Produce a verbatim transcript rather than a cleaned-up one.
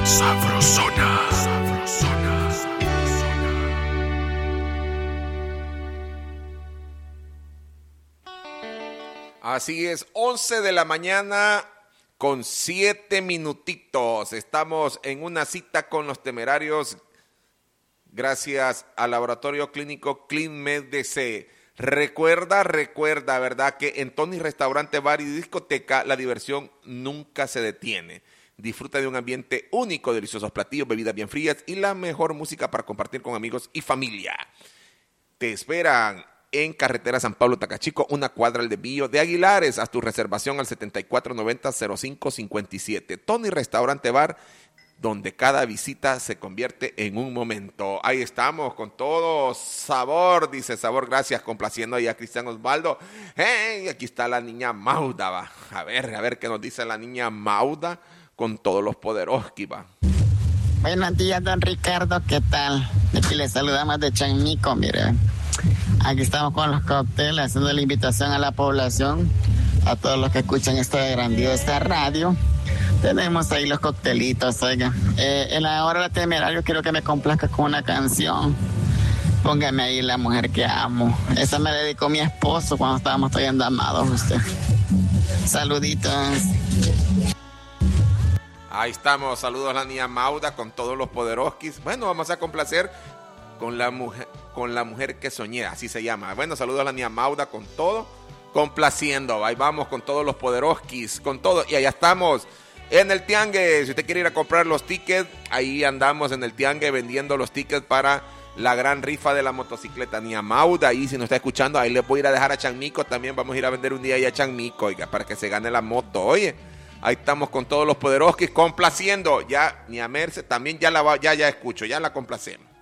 Sabrosona. Sabrosona. Así es, once de la mañana con siete minutitos. Estamos en una cita con los temerarios gracias al laboratorio clínico ClinMed D C. Recuerda, recuerda, ¿verdad? Que en Tony Restaurante, Bar y Discoteca la diversión nunca se detiene. Disfruta de un ambiente único, deliciosos platillos, bebidas bien frías y la mejor música para compartir con amigos y familia. Te esperan en carretera San Pablo Tacachico, una cuadra al desvío de Aguilares. Haz tu reservación al setenta y cuatro noventa cero cinco cincuenta y siete. Tony Restaurante Bar, donde cada visita se convierte en un momento. Ahí estamos con todo sabor, dice Sabor, gracias, complaciendo ahí a Cristian Osvaldo. Hey, aquí está la niña Mauda, va. A ver, a ver qué nos dice la niña Mauda con todos los poderoski, va. Buenos días, don Ricardo, ¿qué tal? Aquí les saludamos de Chanmico, mire. Aquí estamos con los cócteles, haciendo la invitación a la población, a todos los que escuchan esta grandiosa radio. Tenemos ahí los coctelitos, oiga. Eh, en la hora de Temerario quiero que me complazca con una canción. Póngame ahí La Mujer que Amo. Esa me dedicó mi esposo cuando estábamos todavía amados usted. Saluditos. Ahí estamos, saludos a la niña Mauda con todos los poderoskis. Bueno, vamos a complacer con la mujer, con la mujer que soñé, así se llama. Bueno, saludos a la niña Mauda con todo, complaciendo. Ahí vamos con todos los poderoskis, con todo. Y allá estamos en el tiangue. Si usted quiere ir a comprar los tickets, ahí andamos en el tiangue vendiendo los tickets para la gran rifa de la motocicleta. Niña Mauda, ahí si nos está escuchando, ahí le voy a ir a dejar a Chanmico. También vamos a ir a vender un día ahí a Chanmico, oiga, para que se gane la moto. Oye, ahí estamos con todos los poderoskis complaciendo. Ya, ni a Merce, también ya la va, ya, ya escucho, ya la complacemos.